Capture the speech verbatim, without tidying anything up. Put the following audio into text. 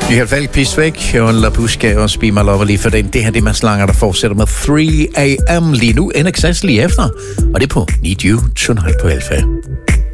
Michael Falk, Pist væk, og La Pushka og Be My Lover lige for den. Det her det er Mads Langer, der fortsætter med tre a m lige nu. N X S lige efter, og det er på Need You Tonight på Alfa.